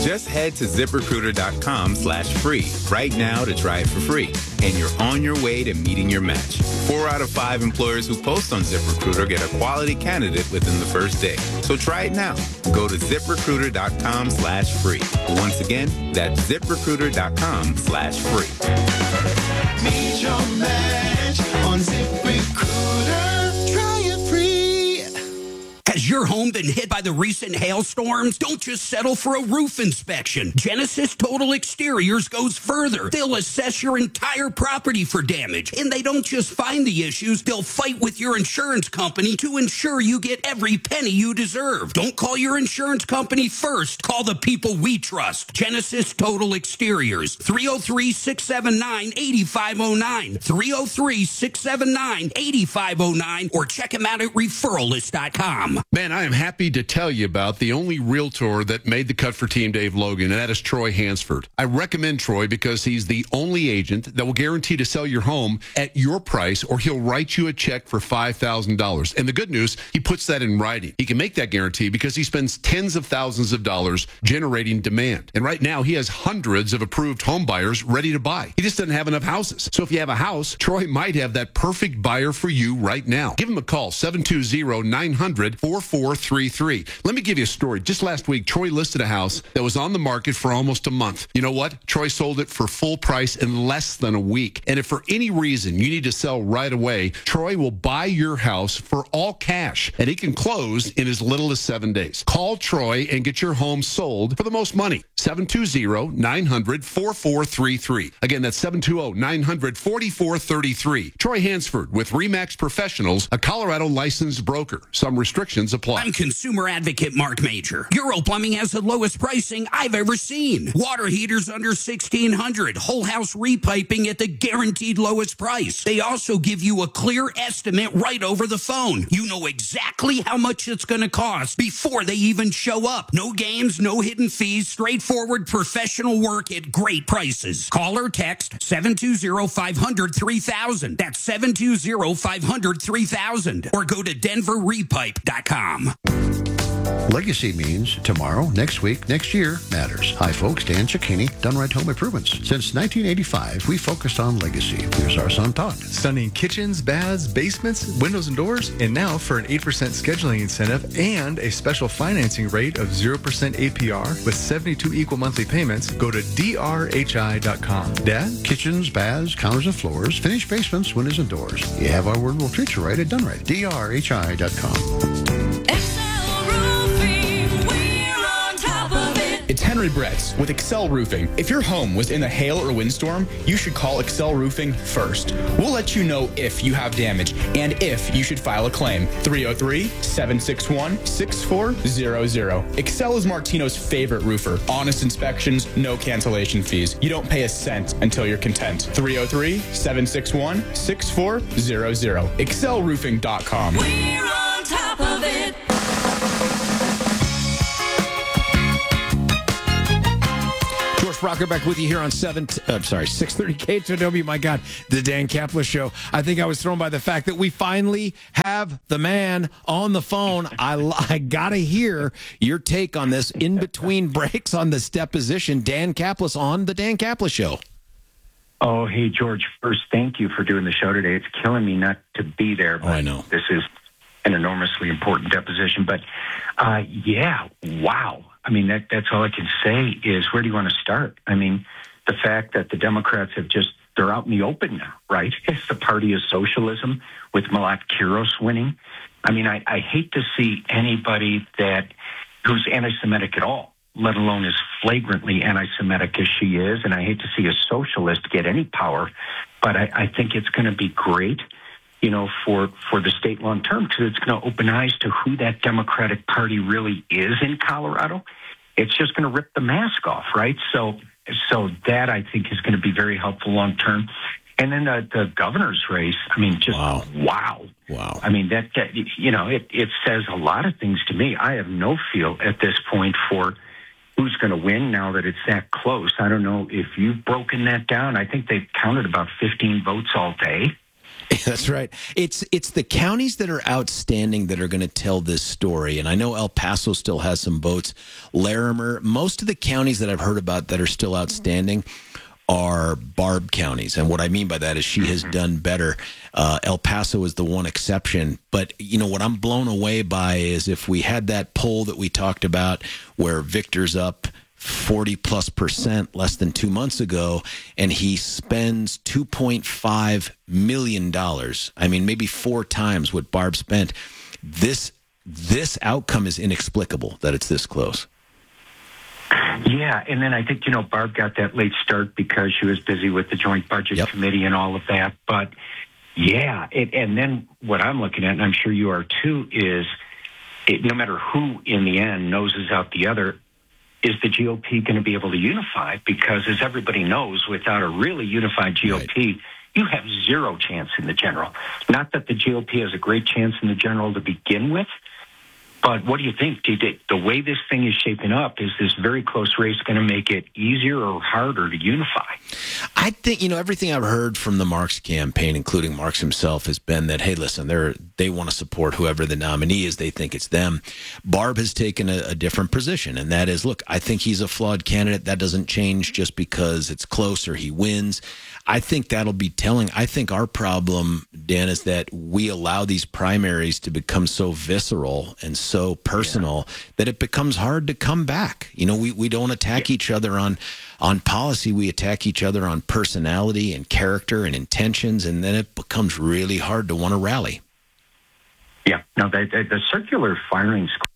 Just head to ZipRecruiter.com/free right now to try it for free. And you're on your way to meeting your match. 4 out of 5 employers who post on ZipRecruiter get a quality candidate within the first day. So try it now. Go to ZipRecruiter.com/free. Once again, that's ZipRecruiter.com/free. Meet your match on ZipRecruiter. Try it free. Has your home been hit by the recent hailstorms? Don't just settle for a roof inspection. Genesis Total Exteriors goes further. They'll assess your entire property for damage. And they don't just find the issues, they'll fight with your insurance company to ensure you get every penny you deserve. Don't call your insurance company first. Call the people we trust. Genesis Total Exteriors. 303-679-8509. 303-679-8509. Or check them out at referralist.com. Man, I am happy to tell you about the only realtor that made the cut for Team Dave Logan, and that is Troy Hansford. I recommend Troy because he's the only agent that will guarantee to sell your home at your price, or he'll write you a check for $5,000. And the good news, he puts that in writing. He can make that guarantee because he spends tens of thousands of dollars generating demand. And right now, he has hundreds of approved home buyers ready to buy. He just doesn't have enough houses. So if you have a house, Troy might have that perfect buyer for you right now. Give him a call, 720-900-4433. Let me give you a story. Just last week, Troy listed a house that was on the market for almost a month. You know what? Troy sold it for full price in less than a week. And if for any reason you need to sell right away, Troy will buy your house for all cash, and he can close in as little as 7 days. Call Troy and get your home sold for the most money. 720-900-4433. Again, that's 720-900-4433. Troy Hansford with RE/MAX Professionals, a Colorado licensed broker. Some restrictions apply. I'm consumer advocate Mark Major. Euro Plumbing has the lowest pricing I've ever seen. Water heaters under $1,600. Whole house repiping at the guaranteed lowest price. They also give you a clear estimate right over the phone. You know exactly how much it's going to cost before they even show up. No games, no hidden fees, straightforward professional work at great prices. Call or text 720-500-3000. That's 720-500-3000. Or go to denverrepipe.com. Legacy means tomorrow, next week, next year matters. Hi, folks. Dan Cicchini, Done Right Home Improvements. Since 1985, we focused on legacy. Here's our son, Todd. Stunning kitchens, baths, basements, windows, and doors. And now for an 8% scheduling incentive and a special financing rate of 0% APR with 72 equal monthly payments, go to drhi.com. Dad, kitchens, baths, counters and floors, finished basements, windows and doors. You have our word, we'll treat you right at Done Right. drhi.com. It's Henry Bretz with Excel Roofing. If your home was in a hail or windstorm, you should call Excel Roofing first. We'll let you know if you have damage and if you should file a claim. 303-761-6400. Excel is Martino's favorite roofer. Honest inspections, no cancellation fees. You don't pay a cent until you're content. 303-761-6400. ExcelRoofing.com. We're on top of it. Rocker back with you here on 630 KHOW. My God, the Dan Caplis Show. I think I was thrown by the fact that we finally have the man on the phone. I gotta hear your take on this in between breaks on this deposition. Dan Caplis on the Dan Caplis Show. Oh, hey, George. First, thank you for doing the show today. It's killing me not to be there. But I know. This is an enormously important deposition. But, yeah, wow. I mean, that's all I can say is, where do you want to start? I mean, the fact that the Democrats they're out in the open now, right? It's the party of socialism with Malat Kiros winning. I mean, I hate to see anybody who's anti-Semitic at all, let alone as flagrantly anti-Semitic as she is. And I hate to see a socialist get any power, but I think it's going to be great, you know, for the state long term, because it's going to open eyes to who that Democratic Party really is in Colorado. It's just going to rip the mask off, right? So that, I think, is going to be very helpful long term. And then the governor's race, I mean, just wow. I mean, that you know, it says a lot of things to me. I have no feel at this point for who's going to win now that it's that close. I don't know if you've broken that down. I think they've counted about 15 votes all day. That's right. It's the counties that are outstanding that are going to tell this story. And I know El Paso still has some votes. Larimer, most of the counties that I've heard about that are still outstanding are Barb counties. And what I mean by that is she has done better. El Paso is the one exception. But, you know, what I'm blown away by is if we had that poll that we talked about where Victor's up 40+% less than 2 months ago, and he spends $2.5 million. I mean, maybe 4 times what Barb spent. This outcome is inexplicable that it's this close. Yeah, and then I think, Barb got that late start because she was busy with the Joint Budget Committee and all of that. But, yeah, and then what I'm looking at, and I'm sure you are too, is no matter who in the end noses out the other, is the GOP going to be able to unify? Because as everybody knows, without a really unified GOP, you have zero chance in the general. Not that the GOP has a great chance in the general to begin with, but what do you think? The way this thing is shaping up, is this very close race going to make it easier or harder to unify? I think, everything I've heard from the Marks campaign, including Marks himself, has been that, hey, listen, they want to support whoever the nominee is. They think it's them. Barb has taken a different position, and that is, look, I think he's a flawed candidate. That doesn't change just because it's close or he wins. I think that'll be telling. I think our problem, Dan, is that we allow these primaries to become so visceral and so personal that it becomes hard to come back. We don't attack each other on policy. We attack each other on personality and character and intentions, and then it becomes really hard to want to rally. Yeah. No, the circular firing squad.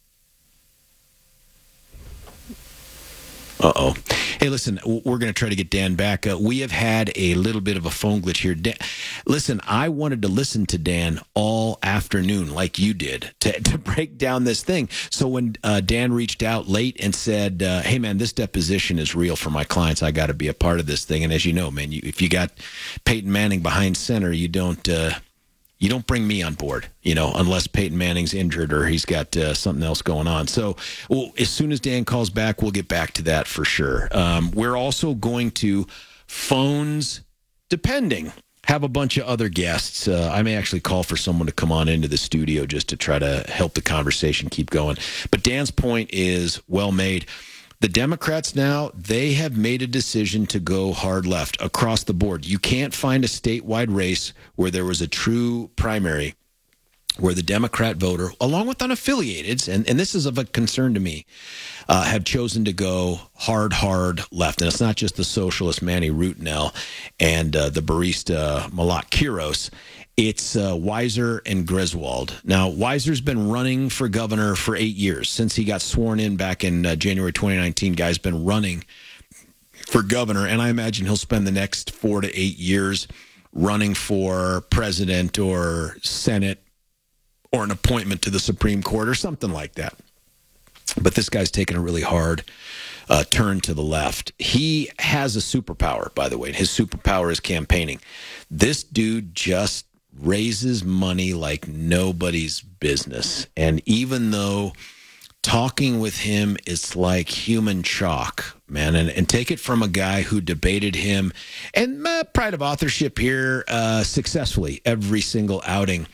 Uh-oh. Hey, listen, we're going to try to get Dan back. We have had a little bit of a phone glitch here. Dan, listen, I wanted to listen to Dan all afternoon like you did to break down this thing. So when Dan reached out late and said, hey, man, this deposition is real for my clients. I got to be a part of this thing. And as you know, man, if you got Peyton Manning behind center, you don't bring me on board, unless Peyton Manning's injured or he's got something else going on. So as soon as Dan calls back, we'll get back to that for sure. We're also going to phones, depending, have a bunch of other guests. I may actually call for someone to come on into the studio just to try to help the conversation keep going. But Dan's point is well made. The Democrats now, they have made a decision to go hard left across the board. You can't find a statewide race where there was a true primary where the Democrat voter, along with unaffiliateds, and this is of a concern to me, have chosen to go hard left. And it's not just the socialist Manny Rutinel and the barista Malak Quiros. It's Weiser and Griswold. Now, Weiser's been running for governor for 8 years. Since he got sworn in back in January 2019, guy's been running for governor, and I imagine he'll spend the next 4 to 8 years running for president or Senate or an appointment to the Supreme Court or something like that. But this guy's taken a really hard turn to the left. He has a superpower, by the way, and his superpower is campaigning. This dude just raises money like nobody's business. And even though talking with him is like human chalk, man, and take it from a guy who debated him, and pride of authorship here, successfully every single outing.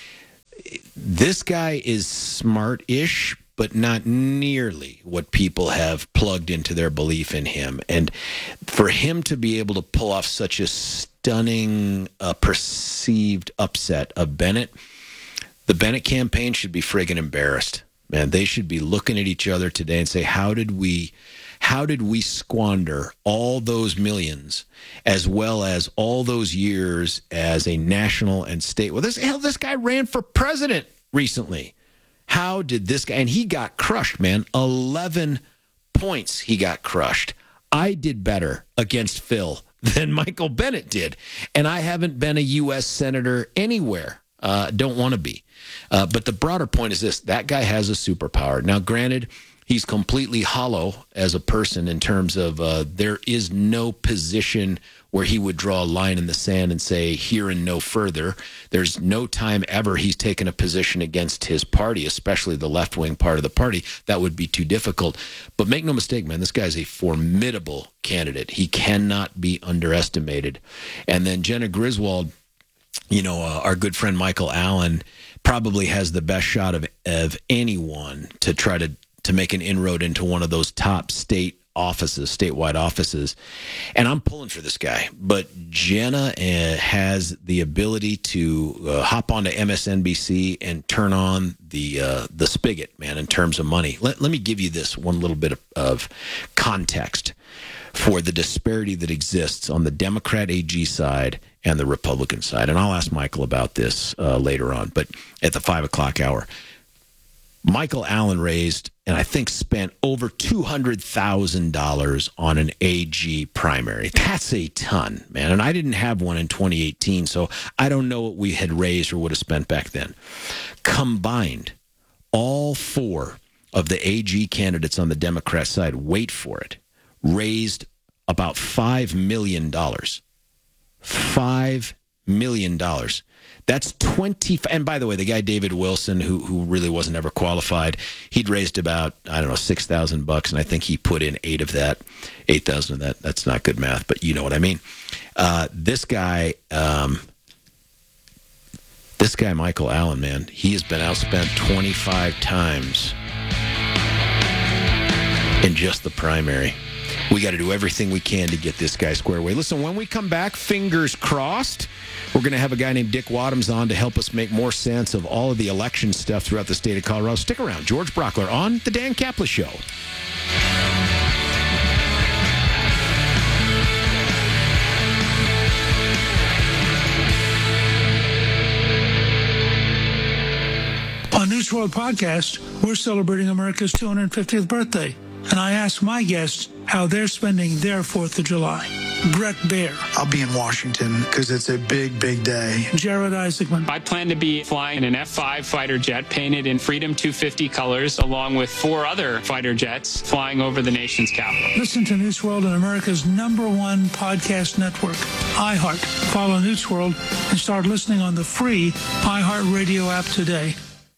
This guy is smart-ish, but not nearly what people have plugged into their belief in him. And for him to be able to pull off such a stunning perceived upset of Bennett, the Bennett campaign should be friggin' embarrassed. Man, they should be looking at each other today and say, how did we squander all those millions as well as all those years as a national and state? Well, this guy ran for president recently. How did this guy, and he got crushed, man, 11 points he got crushed. I did better against Phil than Michael Bennett did, and I haven't been a U.S. senator anywhere. Don't want to be. But the broader point is this: that guy has a superpower. Now, granted, he's completely hollow as a person in terms of there is no position where he would draw a line in the sand and say here and no further. There's no time ever he's taken a position against his party, especially the left-wing part of the party. That would be too difficult. But make no mistake, man, this guy's a formidable candidate. He cannot be underestimated. And then Jenna Griswold, our good friend Michael Allen probably has the best shot of anyone to try to make an inroad into one of those top statewide offices. And I'm pulling for this guy. But Jenna has the ability to hop onto MSNBC and turn on the spigot, man, in terms of money. Let me give you this one little bit of context for the disparity that exists on the Democrat AG side and the Republican side. And I'll ask Michael about this later on, but at the 5 o'clock hour. Michael Allen raised, and I think spent over $200,000 on an AG primary. That's a ton, man. And I didn't have one in 2018, so I don't know what we had raised or would have spent back then. Combined, all 4 of the AG candidates on the Democrat side, wait for it, raised about $5 million. $5 million. That's 20. And by the way, the guy David Wilson, who really wasn't ever qualified, he'd raised about, I don't know, $6,000, and I think he put in 8,000 of that. That's not good math, but you know what I mean. This guy, Michael Allen, man, he has been outspent 25 times in just the primary. We got to do everything we can to get this guy squared away. Listen, when we come back, fingers crossed, we're going to have a guy named Dick Wadhams on to help us make more sense of all of the election stuff throughout the state of Colorado. Stick around. George Brockler on The Dan Kaplan Show. On News World Podcast, we're celebrating America's 250th birthday. And I asked my guests how they're spending their 4th of July. Brett Baer. I'll be in Washington because it's a big, big day. Jared Isaacman. I plan to be flying an F-5 fighter jet painted in Freedom 250 colors, along with 4 other fighter jets flying over the nation's capital. Listen to News World on America's #1 podcast network, iHeart. Follow News World and start listening on the free iHeart Radio app today.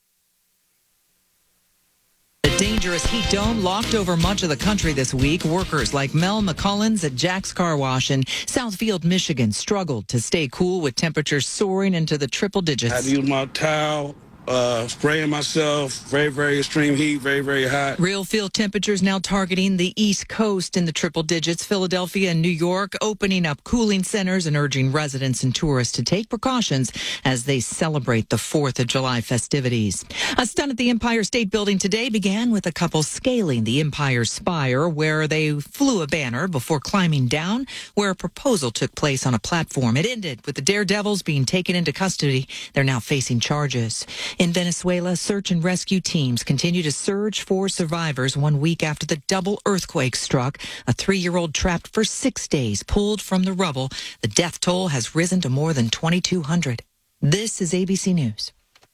A dangerous heat dome locked over much of the country this week. Workers like Mel McCullens at Jack's Car Wash in Southfield, Michigan, struggled to stay cool with temperatures soaring into the triple digits. I had to use my towel, spraying myself, very, very extreme heat, very, very hot. Real field temperatures now targeting the East Coast in the triple digits. Philadelphia and New York opening up cooling centers and urging residents and tourists to take precautions as they celebrate the 4th of July festivities. A stunt at the Empire State Building today began with a couple scaling the Empire Spire, where they flew a banner before climbing down, where a proposal took place on a platform. It ended with the daredevils being taken into custody. They're now facing charges. In Venezuela, search and rescue teams continue to search for survivors 1 week after the double earthquake struck. A 3-year-old trapped for 6 days pulled from the rubble. The death toll has risen to more than 2,200. This is ABC News.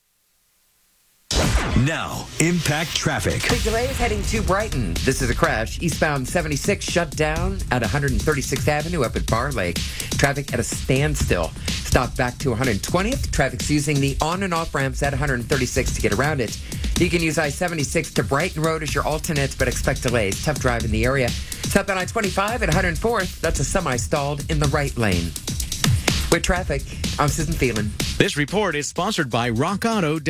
Now, impact traffic. Big delays heading to Brighton. This is a crash. Eastbound 76 shut down at 136th Avenue up at Bar Lake. Traffic at a standstill. Stop back to 120th. Traffic's using the on and off ramps at 136 to get around it. You can use I-76 to Brighton Road as your alternate, but expect delays. Tough drive in the area. Southbound I-25 at 104th. That's a semi-stalled in the right lane. With traffic, I'm Susan Thielen. This report is sponsored by Rock Auto.